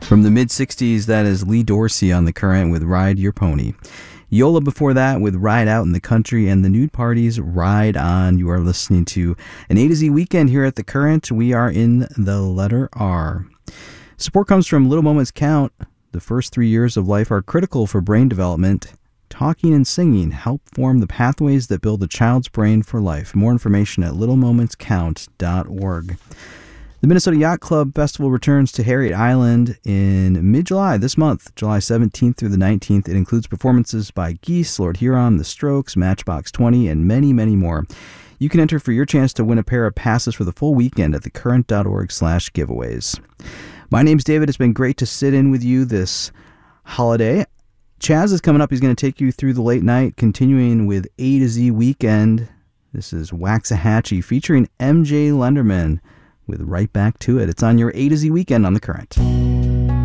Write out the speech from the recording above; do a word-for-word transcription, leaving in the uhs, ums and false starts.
From the mid-sixties, that is Lee Dorsey on The Current with Ride Your Pony. Yola before that with Ride Out in the Country, and the Nude Parties Ride On. You are listening to an A to Z weekend here at The Current. We are in the letter R. Support comes from Little Moments Count. The first three years of life are critical for brain development. Talking and singing help form the pathways that build a child's brain for life. More information at little moments count dot org. The Minnesota Yacht Club Festival returns to Harriet Island in mid-July this month, July seventeenth through the nineteenth. It includes performances by Geese, Lord Huron, The Strokes, Matchbox twenty, and many, many more. You can enter for your chance to win a pair of passes for the full weekend at thecurrent.org slash giveaways. My name's David. It's been great to sit in with you this holiday. Chaz is coming up. He's going to take you through the late night, continuing with A to Z Weekend. This is Waxahachie featuring M J Lenderman with Right Back to It. It's on your A to Z Weekend on The Current.